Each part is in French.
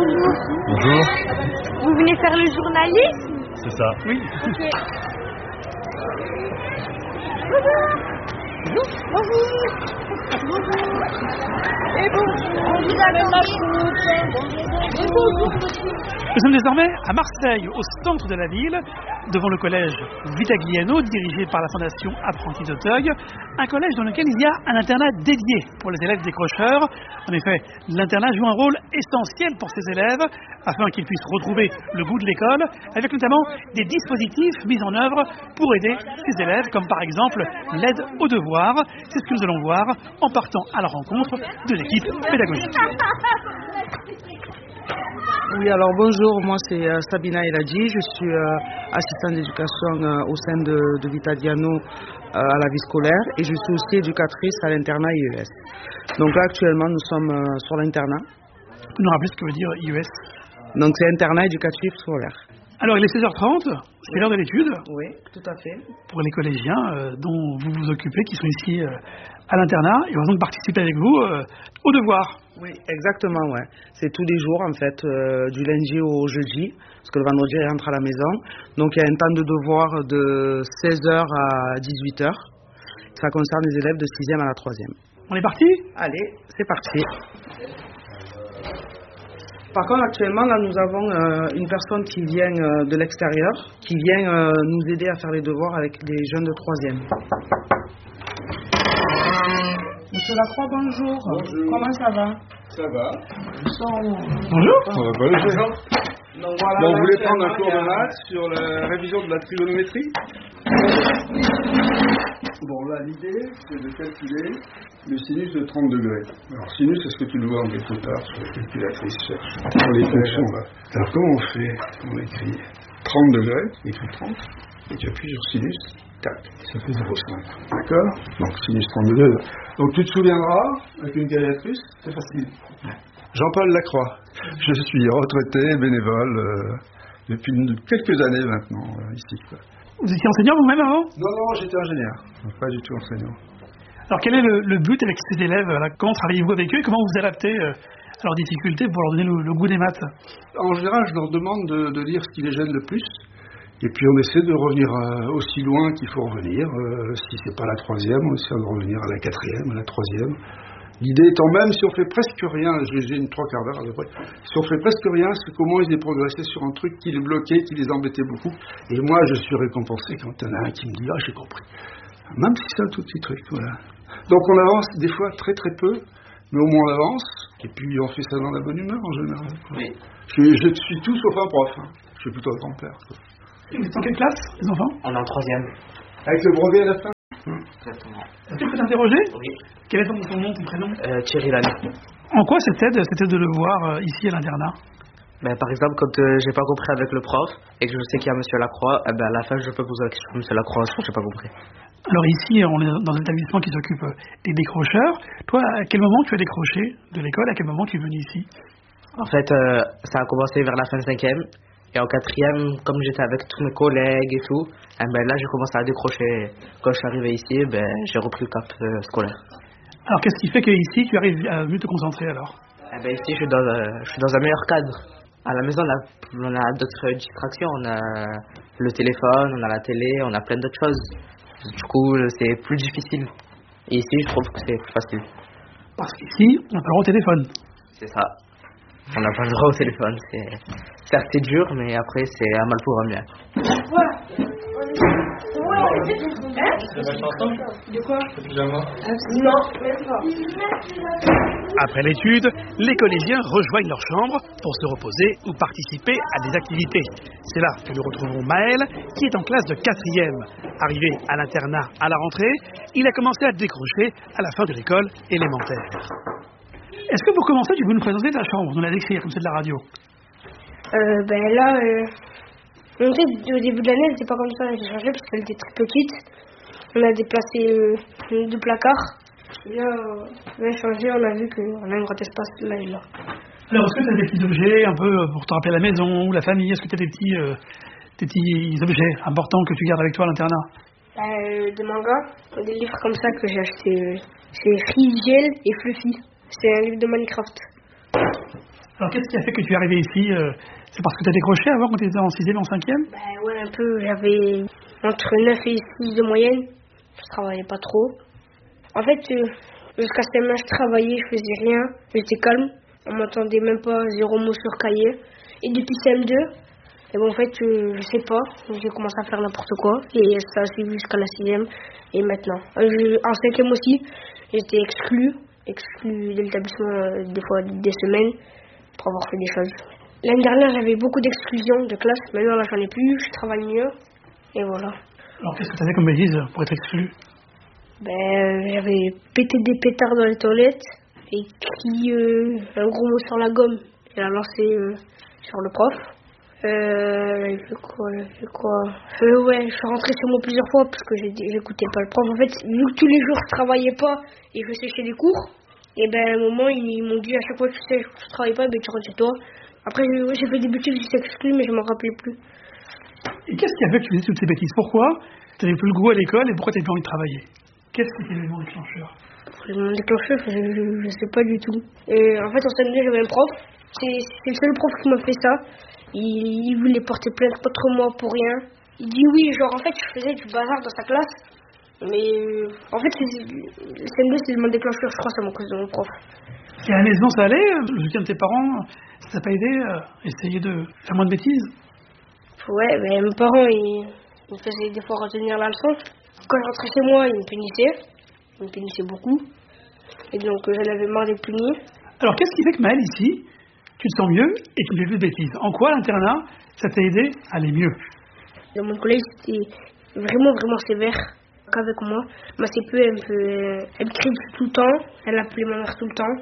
bonjour. Bonjour. Vous venez faire le journalisme? C'est ça. Oui. Ok. Bonjour. Bonjour. Et bonjour. On vous attend. Nous sommes désormais à Marseille, au centre de la ville, devant le collège Vitagliano, dirigé par la fondation Apprentis d'Auteuil, un collège dans lequel il y a un internat dédié pour les élèves décrocheurs. En effet, l'internat joue un rôle essentiel pour ces élèves, afin qu'ils puissent retrouver le goût de l'école, avec notamment des dispositifs mis en œuvre pour aider ces élèves, comme par exemple l'aide aux devoirs. C'est ce que nous allons voir en partant à la rencontre de l'équipe pédagogique. Oui, alors bonjour, moi c'est Sabina Eladji, je suis assistante d'éducation au sein de Vitagliano à la vie scolaire et je suis aussi éducatrice à l'internat IES. Donc là actuellement nous sommes sur l'internat. Vous pouvez nous rappeler ce que veut dire IES? Donc c'est internat éducatif scolaire. Alors il est 16h30, c'est l'heure de l'étude. Oui, tout à fait. Pour les collégiens dont vous vous occupez, qui sont ici à l'internat, et on va donc participer avec vous aux devoirs. Oui, exactement, ouais. C'est tous les jours en fait, du lundi au jeudi, parce que le vendredi il rentre à la maison. Donc il y a un temps de devoir de 16h à 18h. Ça concerne les élèves de 6e à la 3e. On est parti? Allez, c'est parti. Par contre, actuellement, là, nous avons une personne qui vient de l'extérieur, qui vient nous aider à faire les devoirs avec les jeunes de 3e. Monsieur Lacroix, bonjour. Bonjour. Comment ça va? Ça va. Bonjour. Ça va pas le faire. Donc, voilà, Bon, vous là, voulez c'est prendre un un cours de moyen. maths sur la révision de la trigonométrie? Bon, là, l'idée, c'est de calculer le sinus de 30 degrés. Alors, sinus, c'est ce que tu le vois en quelque part sur la calculatrice cherche. Sur les fonctions, là. Alors, comment on fait? On écrit 30 degrés, on écrit 30, et tu appuies sur sinus, tac, ça fait 0,5. D'accord? Donc, sinus 30 degrés. Donc, tu te souviendras, avec une calculatrice, c'est facile. Jean-Paul Lacroix. Je suis retraité, bénévole, depuis quelques années maintenant, ici. Quoi. Vous étiez enseignant vous-même avant? Non, j'étais ingénieur, pas du tout enseignant. Alors quel est le but avec ces élèves là? Comment travaillez-vous avec eux? Comment vous vous adaptez à leurs difficultés pour leur donner le goût des maths? En général, je leur demande de dire ce qui les gêne le plus. Et puis on essaie de revenir aussi loin qu'il faut revenir. Si c'est pas la 3e, on essaie de revenir à la 4e, à la 3e. L'idée étant même, si on fait presque rien, j'ai une 3/4 d'heure à peu près, si on fait presque rien, c'est comment ils aient progressé sur un truc qui les bloquait, qui les embêtait beaucoup. Et moi, je suis récompensé quand il y en a un qui me dit « Ah, j'ai compris ». Même si c'est un tout petit truc, voilà. Donc on avance des fois très très peu, mais au moins on avance. Et puis on fait ça dans la bonne humeur en général. Oui. Je suis tout sauf un prof. Hein. Je suis plutôt un grand-père. Vous êtes en quelle classe, les enfants? On est en 3e. Avec le brevet à la fin. Exactement. Est-ce que je peux t'interroger? Oui. Quel est ton nom, ton prénom? Thierry Lamy. En quoi cette aide de le voir ici à l'internat? Par exemple, quand j'ai pas compris avec le prof et que je sais qu'il y a Monsieur Lacroix, à la fin je peux poser la question à Monsieur Lacroix, j'ai pas compris. Alors ici, on est dans un établissement qui s'occupe des décrocheurs. Toi, à quel moment tu as décroché de l'école? À quel moment tu es venu ici? En fait, ça a commencé vers la fin de 5e. Et en 4e, comme j'étais avec tous mes collègues et tout, là j'ai commencé à décrocher. Quand je suis arrivé ici, j'ai repris le cap scolaire. Alors qu'est-ce qui fait qu'ici tu arrives à mieux te concentrer alors? Ici je suis dans un meilleur cadre. À la maison on a d'autres distractions, on a le téléphone, on a la télé, on a plein d'autres choses. Du coup c'est plus difficile. Et ici je trouve que c'est plus facile. Parce qu'ici on a pas le droit au téléphone. C'est ça. On n'a pas le droit au téléphone, certes c'est dur, mais après c'est un mal pour un bien. De quoi? Non, même pas. Après l'étude, les collégiens rejoignent leur chambre pour se reposer ou participer à des activités. C'est là que nous retrouverons Maël, qui est en classe de 4e. Arrivé à l'internat à la rentrée, il a commencé à décrocher à la fin de l'école élémentaire. Est-ce que pour commencer, tu peux nous présenter ta chambre, nous la décrire comme c'est de la radio? Là, en fait, au début de l'année, elle n'était pas comme ça, j'ai changé parce qu'elle était très petite. On a déplacé 2 placards. Et là, on a changé, on a vu qu'on a un grand espace là et là. Alors, est-ce que tu as des petits objets un peu pour te rappeler la maison ou la famille? Est-ce que tu as des petits objets importants que tu gardes avec toi à l'internat? Des mangas, des livres comme ça que j'ai acheté. C'est Riviel et Fluffy. C'est un livre de Minecraft. Alors qu'est-ce qui a fait que tu es arrivé ici C'est parce que tu as décroché avant quand tu étais en 6e, en 5e? Ben ouais, un peu. J'avais entre 9 et 6 de moyenne. Je travaillais pas trop. En fait, jusqu'à CM1, je travaillais, je faisais rien. J'étais calme. On m'entendait même pas 0 mot sur cahier. Et depuis CM2, et bon, en fait, je sais pas. J'ai commencé à faire n'importe quoi. Et ça a suivi jusqu'à la 6e. Et maintenant. En 5e aussi, j'étais exclu de l'établissement des fois des semaines pour avoir fait des choses. L'année dernière, j'avais beaucoup d'exclusions de classe. Maintenant, là, j'en ai plus. Je travaille mieux. Et voilà. Alors qu'est-ce que tu avais comme bêtise pour être exclu? Ben, j'avais pété des pétards dans les toilettes et crié un gros mot sur la gomme et l'a lancé sur le prof. J'ai fait quoi Ouais, je suis rentrée sur moi plusieurs fois parce que j'écoutais pas le prof. En fait, vu que tous les jours je travaillais pas et je séchais les cours, et ben à un moment ils m'ont dit à chaque fois tu sais, je travaille pas, ben tu rentres chez toi. Après j'ai fait des bêtises, j'étais exclu mais je m'en rappelais plus. Et qu'est-ce qui a fait que tu faisais toutes ces bêtises? Pourquoi tu n'avais plus le goût à l'école et pourquoi tu n'avais plus envie de travailler? Qu'est-ce qui était l'élément déclencheur? L'élément déclencheur, je sais pas du tout. Et en fait, en CM2, j'avais un prof. C'est le seul prof qui m'a fait ça. Il voulait porter plainte contre moi pour rien. Il dit oui, genre en fait, je faisais du bazar dans sa classe. Mais en fait, le CM2, c'est l'élément déclencheur, je crois, c'est à cause de mon prof. Et à la maison, ça allait? Le soutien de tes parents, ça t'a pas aidé à essayer de faire moins de bêtises? Ouais, ben mes parents, ils me faisaient des fois retenir la leçon. Quand je rentrais chez moi, ils me punissaient beaucoup. Et donc, j'en avais marre d'être punie. Alors, qu'est-ce qui fait que Maëlle, ici, tu te sens mieux et tu ne fais plus de bêtises? En quoi l'internat, ça t'a aidé à aller mieux? Dans mon collège, c'était vraiment, vraiment sévère qu'avec moi. Ma CPE, elle me crie tout le temps. Elle appelait ma mère tout le temps.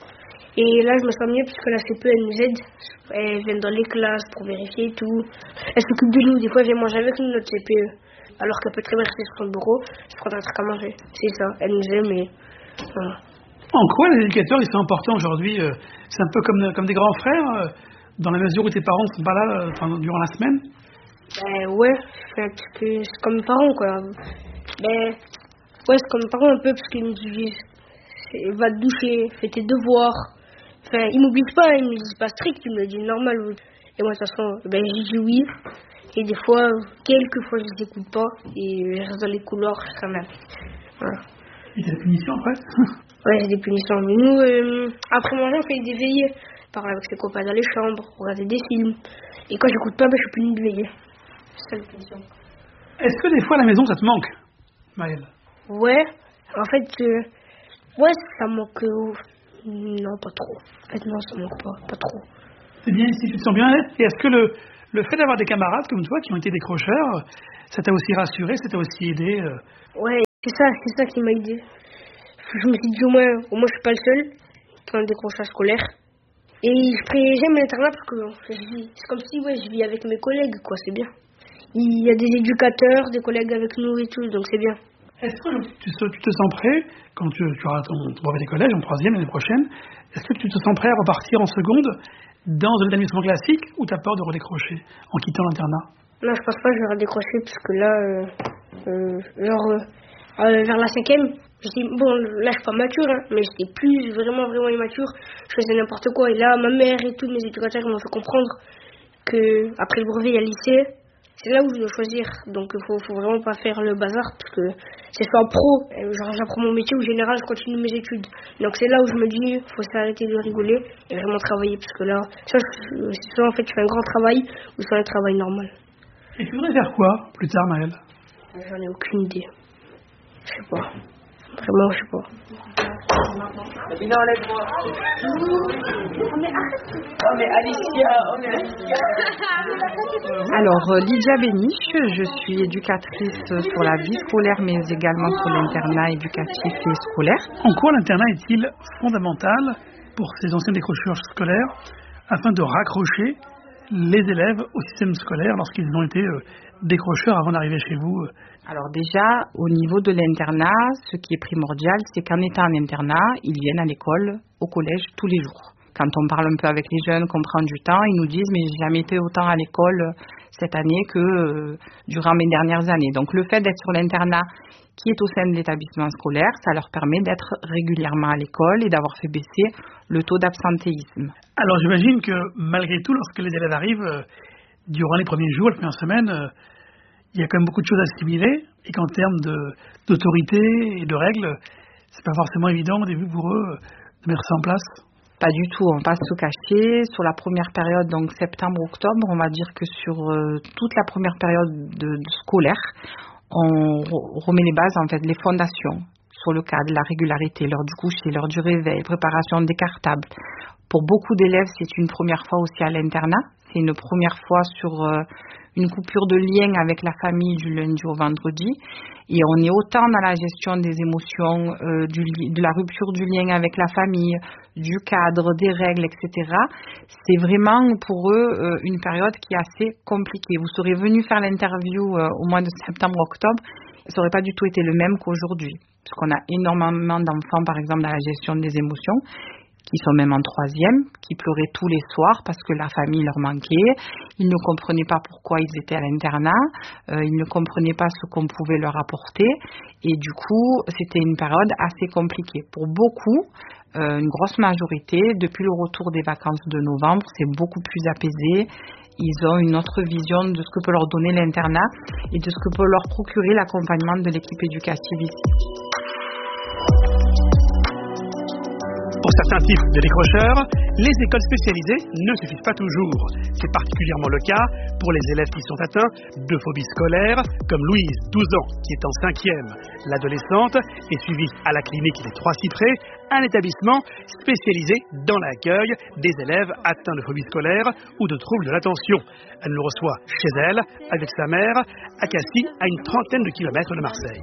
Et là, je me sens mieux puisque la CPE, elle nous aide. Elle vient dans les classes pour vérifier et tout. Elle s'occupe de nous. Des fois, elle vient manger avec nous, notre CPE. Alors qu'elle peut très bien rester sur son bureau, je prends un truc à manger. C'est ça, elle nous aime et voilà. En quoi les éducateurs, ils sont importants aujourd'hui? C'est un peu comme des grands frères, dans la mesure où tes parents ne sont pas là durant la semaine? Ben ouais, c'est comme mes parents, quoi. Ben ouais, c'est comme mes parents un peu, parce qu'ils me disent va te doucher, fais tes devoirs. Enfin, ils m'obligent pas, ils me disent pas strict, ils me le disent normal. Et moi, de toute façon, ben j'ai dit oui. Et des fois, quelques fois, je les écoute pas. Et je reste dans les couloirs quand même. Voilà. Et t'as des punitions après? Ouais, j'ai des punitions. Mais nous, après manger, on fait des veillées. Parler avec ses copains dans les chambres, regarder des films. Et quand j'écoute pas, ben, je suis punie de veiller. C'est ça la punition. Est-ce que des fois, à la maison, ça te manque, Maëlle? Ouais. En fait, ouais, ça manque. Non, pas trop. En fait, non, ça manque pas trop. C'est bien ici, tu te sens bien. Et est-ce que le fait d'avoir des camarades comme toi qui ont été décrocheurs, ça t'a aussi rassuré, ça t'a aussi aidé? Ouais, c'est ça qui m'a aidé. Je me suis dit au moins je suis pas le seul qui a un décrochage scolaire. Et j'aime l'internat parce que c'est comme si je vis avec mes collègues, quoi, c'est bien. Il y a des éducateurs, des collègues avec nous et tout, donc c'est bien. Est-ce que tu te sens prêt, quand tu auras ton brevet des collèges en 3e l'année prochaine, est-ce que tu te sens prêt à repartir en seconde dans un établissement classique ou tu as peur de redécrocher en quittant l'internat? Non, je pense pas que je vais redécrocher parce que là, vers la 5e, bon, là je suis pas mature, hein, mais j'étais plus vraiment immature. Je faisais n'importe quoi et là, ma mère et tous mes éducateurs m'ont fait comprendre que après le brevet, il y a le lycée. C'est là où je dois choisir, donc il faut vraiment pas faire le bazar parce que c'est soit pro, genre j'apprends mon métier ou général je continue mes études. Donc c'est là où je me dis faut s'arrêter de rigoler et vraiment travailler parce que là, soit en fait tu fais un grand travail ou soit un travail normal. Et tu voudrais faire quoi plus tard, Maëlle? J'en ai aucune idée. Je sais pas. Vraiment, je sais pas. Alors, Lydia Béniche, je suis éducatrice sur la vie scolaire, mais également sur l'internat éducatif et scolaire. En quoi l'internat est-il fondamental pour ces anciens décrocheurs scolaires afin de raccrocher les élèves au système scolaire lorsqu'ils ont été décrocheurs avant d'arriver chez vous? Alors déjà, au niveau de l'internat, ce qui est primordial, c'est qu'en étant en internat, ils viennent à l'école, au collège, tous les jours. Quand on parle un peu avec les jeunes, qu'on prend du temps, ils nous disent « mais j'ai jamais été autant à l'école, cette année que durant mes dernières années. Donc le fait d'être sur l'internat qui est au sein de l'établissement scolaire, ça leur permet d'être régulièrement à l'école et d'avoir fait baisser le taux d'absentéisme. Alors j'imagine que malgré tout, lorsque les élèves arrivent, durant les premiers jours, les premières semaines, il y a quand même beaucoup de choses à assimiler et qu'en termes d'autorité et de règles, c'est pas forcément évident au début pour eux de mettre ça en place. Pas du tout, on va se cacher. Sur la première période, donc septembre-octobre, on va dire que sur toute la première période de scolaire, on remet les bases, en fait, les fondations sur le cadre, la régularité, l'heure du coucher, l'heure du réveil, préparation des cartables. Pour beaucoup d'élèves, c'est une première fois aussi à l'internat. C'est une première fois sur une coupure de lien avec la famille du lundi au vendredi. Et on est autant dans la gestion des émotions, de la rupture du lien avec la famille, du cadre, des règles, etc. C'est vraiment pour eux une période qui est assez compliquée. Vous serez venu faire l'interview au mois de septembre-octobre, ça n'aurait pas du tout été le même qu'aujourd'hui. Parce qu'on a énormément d'enfants, par exemple, dans la gestion des émotions, qui sont même en 3e, qui pleuraient tous les soirs parce que la famille leur manquait. Ils ne comprenaient pas pourquoi ils étaient à l'internat. Ils ne comprenaient pas ce qu'on pouvait leur apporter. Et du coup, c'était une période assez compliquée. Pour beaucoup, une grosse majorité, depuis le retour des vacances de novembre, c'est beaucoup plus apaisé. Ils ont une autre vision de ce que peut leur donner l'internat et de ce que peut leur procurer l'accompagnement de l'équipe éducative ici. Pour certains types de décrocheurs, les écoles spécialisées ne suffisent pas toujours. C'est particulièrement le cas pour les élèves qui sont atteints de phobie scolaire, comme Louise, 12 ans, qui est en 5e. L'adolescente est suivie à la clinique des Trois-Cyprès, un établissement spécialisé dans l'accueil des élèves atteints de phobie scolaire ou de troubles de l'attention. Elle le reçoit chez elle, avec sa mère, à Cassis, à une 30aine de kilomètres de Marseille.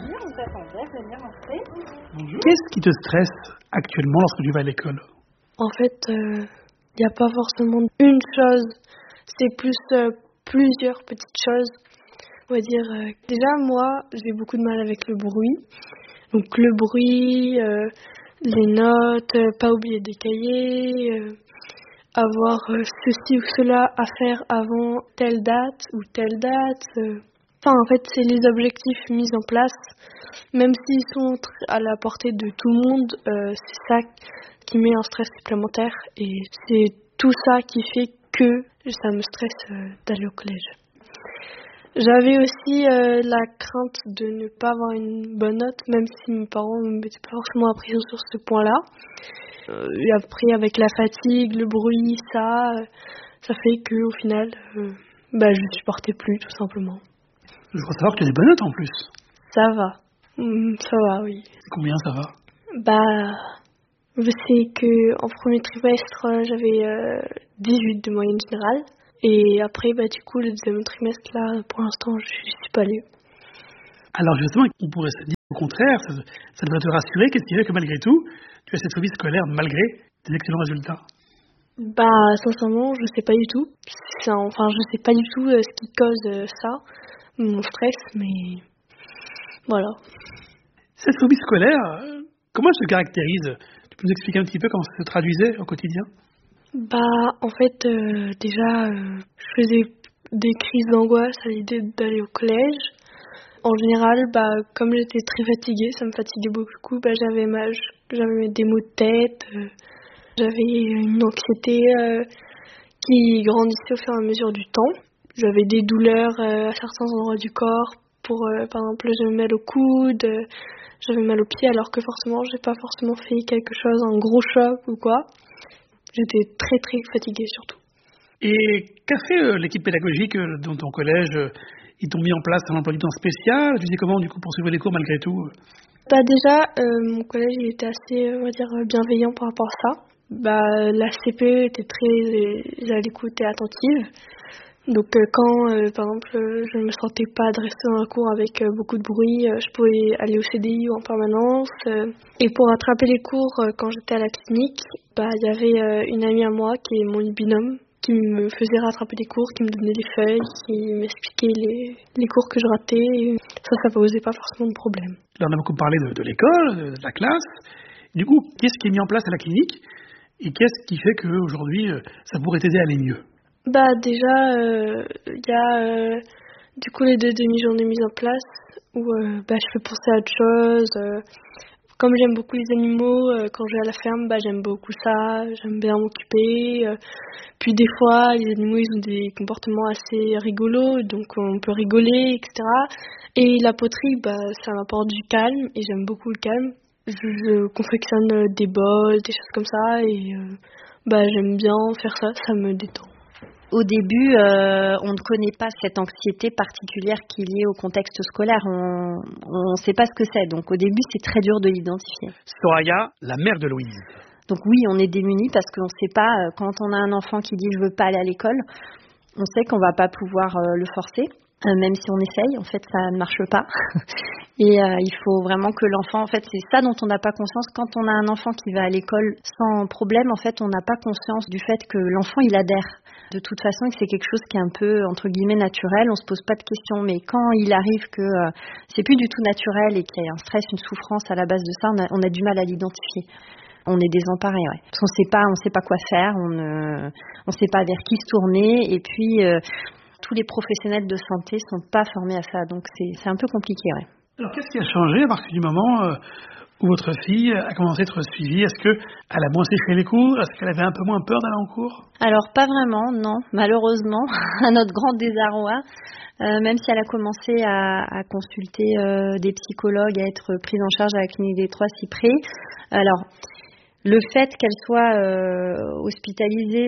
Qu'est-ce qui te stresse actuellement lorsque tu vas à l'école? En fait, il n'y a pas forcément une chose, c'est plus plusieurs petites choses. On va dire, déjà moi, j'ai beaucoup de mal avec le bruit. Donc le bruit, les notes, pas oublier des cahiers, avoir ceci ou cela à faire avant telle date ou telle date. Enfin, en fait, c'est les objectifs mis en place. Même s'ils sont à la portée de tout le monde, c'est ça qui met un stress supplémentaire. Et c'est tout ça qui fait que ça me stresse d'aller au collège. J'avais aussi la crainte de ne pas avoir une bonne note, même si mes parents ne m'étaient pas forcément appris sur ce point-là. Et après, avec la fatigue, le bruit, ça fait qu'au final, je ne supportais plus, tout simplement. Je crois savoir que tu as des bonnes notes en plus. Ça va. Ça va, oui. Combien ça va? Je sais qu'en premier trimestre, j'avais 18 de moyenne générale. Et après, du coup, le deuxième trimestre, là, pour l'instant, je suis pas allée. Alors justement, on pourrait se dire au contraire, ça devrait te rassurer. Qu'est-ce qui fait que malgré tout, tu as cette phobie scolaire malgré tes excellents résultats? Sincèrement, je sais pas du tout. Je sais pas du tout ce qui cause ça, mon stress, mais voilà. Cette phobie scolaire, comment elle se caractérise? Tu peux nous expliquer un petit peu comment ça se traduisait au quotidien? En fait, déjà, je faisais des crises d'angoisse à l'idée d'aller au collège. En général, comme j'étais très fatiguée, ça me fatiguait beaucoup, j'avais des maux de tête, j'avais une anxiété qui grandissait au fur et à mesure du temps. J'avais des douleurs à certains endroits du corps, par exemple, j'avais mal au coude, j'avais mal aux pieds, alors que forcément, j'ai pas forcément fait quelque chose, un gros choc ou quoi. J'étais très très fatiguée surtout. Et qu'a fait l'équipe pédagogique dans ton collège? Ils t'ont mis en place un emploi du temps spécial? Tu sais comment du coup poursuivre les cours malgré tout? Déjà, mon collège il était assez, on va dire, bienveillant par rapport à ça. La CPE était très à l'écoute et attentive. Donc quand, par exemple, je ne me sentais pas adressée dans un cours avec beaucoup de bruit, je pouvais aller au CDI ou en permanence. Et pour rattraper les cours, quand j'étais à la clinique, il y avait une amie à moi qui est mon binôme, qui me faisait rattraper les cours, qui me donnait des feuilles, qui m'expliquait les cours que je ratais. Et ça posait pas forcément de problème. Là, on a beaucoup parlé de l'école, de la classe. Du coup, qu'est-ce qui est mis en place à la clinique? Et qu'est-ce qui fait qu'aujourd'hui, ça pourrait t'aider à aller mieux? Déjà, il y a du coup les 2 demi-journées mises en place où je peux penser à autre chose. Comme j'aime beaucoup les animaux, quand je vais à la ferme, j'aime beaucoup ça, j'aime bien m'occuper. Puis des fois, les animaux, ils ont des comportements assez rigolos, donc on peut rigoler, etc. Et la poterie, ça m'apporte du calme, et j'aime beaucoup le calme. Je confectionne des bols, des choses comme ça, et j'aime bien faire ça, ça me détend. Au début, on ne connaît pas cette anxiété particulière qui est liée au contexte scolaire. On ne sait pas ce que c'est. Donc au début, c'est très dur de l'identifier. Soraya, la mère de Louise. Donc oui, on est démunis parce qu'on ne sait pas, quand on a un enfant qui dit « je veux pas aller à l'école », on sait qu'on ne va pas pouvoir le forcer. Même si on essaye, en fait, ça ne marche pas. Et il faut vraiment que l'enfant, en fait, c'est ça dont on n'a pas conscience. Quand on a un enfant qui va à l'école sans problème, en fait, on n'a pas conscience du fait que l'enfant, il adhère. De toute façon, que c'est quelque chose qui est un peu, entre guillemets, naturel. On se pose pas de questions. Mais quand il arrive que c'est plus du tout naturel et qu'il y a un stress, une souffrance à la base de ça, on a du mal à l'identifier. On est désemparé, ouais. Parce qu'on sait pas quoi faire, on sait pas vers qui se tourner. Et puis, tous les professionnels de santé sont pas formés à ça. Donc, c'est un peu compliqué, ouais. Alors, qu'est-ce qui a changé à partir du moment où votre fille a commencé à être suivie? Est-ce qu'elle a moins séché les cours? Est-ce qu'elle avait un peu moins peur d'aller en cours? Alors, pas vraiment, non. Malheureusement, à notre grand désarroi, même si elle a commencé à consulter des psychologues, à être prise en charge à la clinique des Trois Cyprès. Alors, le fait qu'elle soit hospitalisée,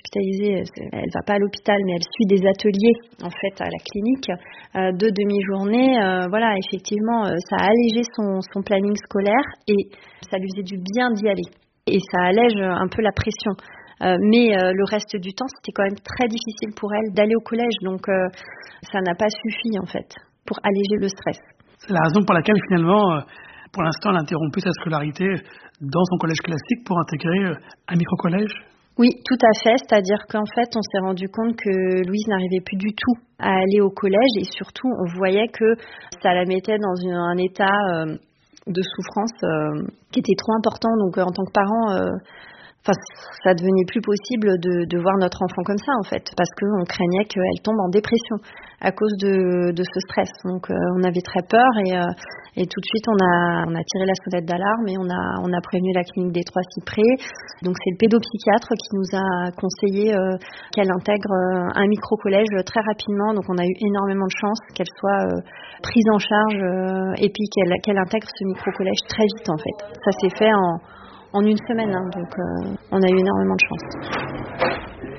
elle va pas à l'hôpital, mais elle suit des ateliers en fait à la clinique de demi-journée. Effectivement, ça a allégé son planning scolaire et ça lui faisait du bien d'y aller. Et ça allège un peu la pression. Mais le reste du temps, c'était quand même très difficile pour elle d'aller au collège. Donc, ça n'a pas suffi en fait pour alléger le stress. C'est la raison pour laquelle finalement, pour l'instant, elle a interrompu sa scolarité dans son collège classique pour intégrer un micro-collège? Oui, tout à fait. C'est-à-dire qu'en fait, on s'est rendu compte que Louise n'arrivait plus du tout à aller au collège et surtout, on voyait que ça la mettait dans un état de souffrance qui était trop important. Donc, en tant que parent, ça devenait plus possible de voir notre enfant comme ça, en fait, parce qu'on craignait qu'elle tombe en dépression à cause de ce stress. Donc, on avait très peur et tout de suite, on a tiré la sonnette d'alarme et on a prévenu la clinique des Trois Cyprès. Donc, c'est le pédopsychiatre qui nous a conseillé qu'elle intègre un micro-collège très rapidement. Donc, on a eu énormément de chance qu'elle soit prise en charge et puis qu'elle intègre ce micro-collège très vite, en fait. Ça s'est fait en une semaine, donc on a eu énormément de chance.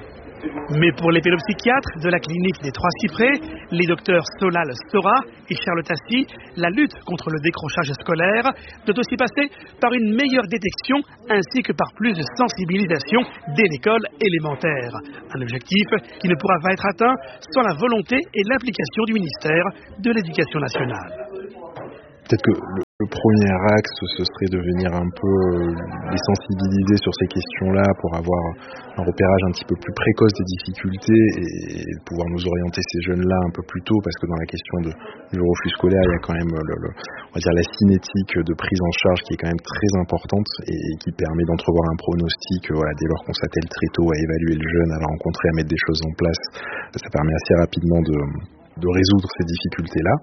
Mais pour les pédopsychiatres de la clinique des Trois Cyprès, les docteurs Solal Stora et Charles Tassi, la lutte contre le décrochage scolaire doit aussi passer par une meilleure détection ainsi que par plus de sensibilisation dès l'école élémentaire. Un objectif qui ne pourra pas être atteint sans la volonté et l'implication du ministère de l'Éducation nationale. Peut-être que le premier axe, ce serait de venir un peu les sensibiliser sur ces questions-là pour avoir un repérage un petit peu plus précoce des difficultés et pouvoir nous orienter ces jeunes-là un peu plus tôt, parce que dans la question du refus scolaire, il y a quand même on va dire la cinétique de prise en charge qui est quand même très importante et qui permet d'entrevoir un pronostic dès lors qu'on s'attelle très tôt à évaluer le jeune, à le rencontrer, à mettre des choses en place. Ça permet assez rapidement de résoudre ces difficultés-là.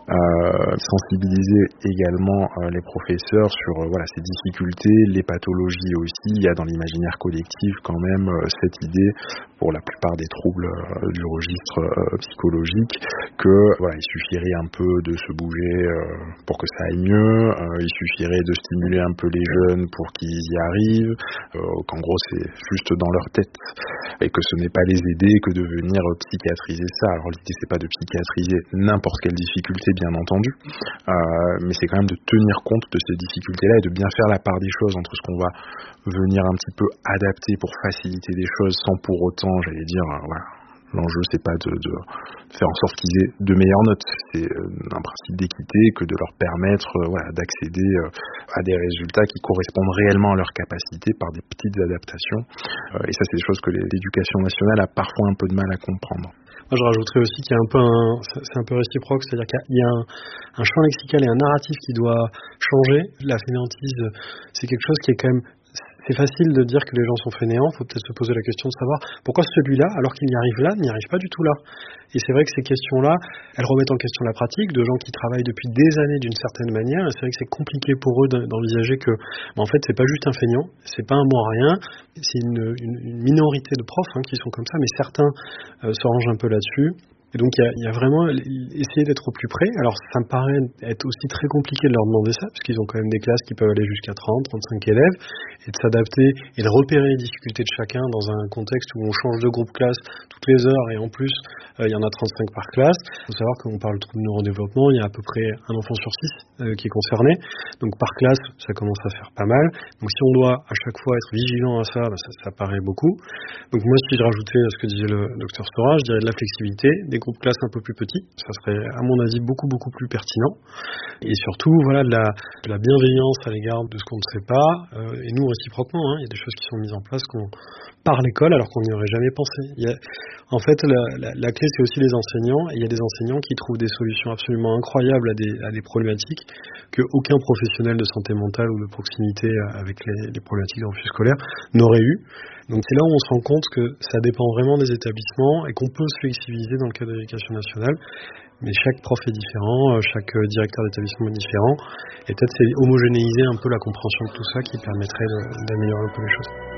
Sensibiliser également les professeurs sur ces difficultés, les pathologies aussi. Il y a dans l'imaginaire collectif quand même cette idée, pour la plupart des troubles du registre psychologique, que il suffirait un peu de se bouger pour que ça aille mieux, il suffirait de stimuler un peu les jeunes pour qu'ils y arrivent, qu'en gros c'est juste dans leur tête et que ce n'est pas les aider que de venir psychiatriser ça. Alors l'idée c'est pas de psychiatriser n'importe quelle difficulté, bien entendu, mais c'est quand même de tenir compte de ces difficultés-là et de bien faire la part des choses entre ce qu'on va venir un petit peu adapter pour faciliter des choses sans pour autant, l'enjeu c'est pas de faire en sorte qu'ils aient de meilleures notes, c'est un principe d'équité que de leur permettre d'accéder à des résultats qui correspondent réellement à leurs capacités par des petites adaptations, et ça c'est des choses que l'éducation nationale a parfois un peu de mal à comprendre. Moi, je rajouterais aussi qu'il y a c'est un peu réciproque, c'est-à-dire qu'il y a un champ lexical et un narratif qui doit changer. La fainéantise, c'est quelque chose qui est quand même, c'est facile de dire que les gens sont fainéants. Il faut peut-être se poser la question de savoir pourquoi celui-là, alors qu'il y arrive là, n'y arrive pas du tout là. Et c'est vrai que ces questions-là, elles remettent en question la pratique de gens qui travaillent depuis des années d'une certaine manière. Et c'est vrai que c'est compliqué pour eux d'envisager que, en fait, c'est pas juste un feignant, c'est pas un bon à rien. C'est une minorité de profs qui sont comme ça, mais certains s'arrangent un peu là-dessus. Et donc il y a vraiment essayer d'être au plus près. Alors ça me paraît être aussi très compliqué de leur demander ça, parce qu'ils ont quand même des classes qui peuvent aller jusqu'à 30, 35 élèves, et de s'adapter et de repérer les difficultés de chacun dans un contexte où on change de groupe classe toutes les heures, et en plus il y en a 35 par classe. Il faut savoir qu'on parle de troubles de neurodéveloppement, il y a à peu près un enfant sur 6 qui est concerné, donc par classe ça commence à faire pas mal. Donc si on doit à chaque fois être vigilant à ça, ça paraît beaucoup. Donc moi, si je rajoutais ce que disait le docteur Stora, je dirais de la flexibilité, des groupes classes un peu plus petits, ça serait à mon avis beaucoup plus pertinent, et surtout voilà de la bienveillance à l'égard de ce qu'on ne sait pas, et nous réciproquement, il y a des choses qui sont mises en place par l'école alors qu'on n'y aurait jamais pensé. En fait la clé c'est aussi les enseignants, et il y a des enseignants qui trouvent des solutions absolument incroyables à des problématiques que aucun professionnel de santé mentale ou de proximité avec les problématiques de refus scolaire n'aurait eu. Donc c'est là où on se rend compte que ça dépend vraiment des établissements et qu'on peut se flexibiliser dans le cadre de l'éducation nationale, mais chaque prof est différent, chaque directeur d'établissement est différent, et peut-être c'est homogénéiser un peu la compréhension de tout ça qui permettrait d'améliorer un peu les choses.